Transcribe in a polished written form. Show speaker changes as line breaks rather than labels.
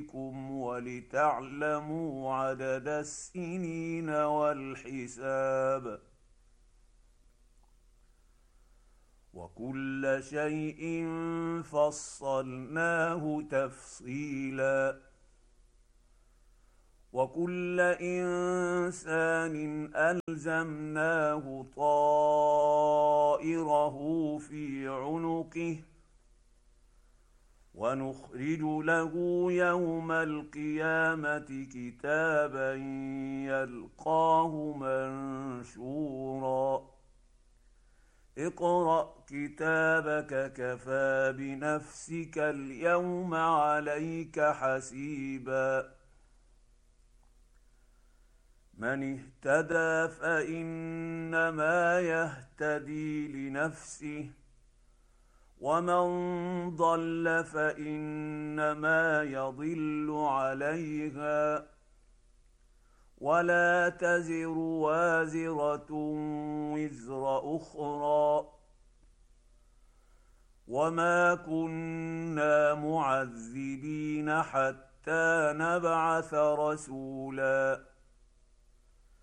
ربكم ولتعلموا عدد السنين والحساب وكل شيء فصلناه تفصيلا وكل انسان الزمناه طائره في عنقه ونخرج له يوم القيامه كتابا يلقاه منشورا اقرأ كتابك كفى بنفسك اليوم عليك حسيبا من اهتدى فإنما يهتدي لنفسه ومن ضل فإنما يضل عليها ولا تزر وازرة وزر أخرى وما كنا معذبين حتى نبعث رسولا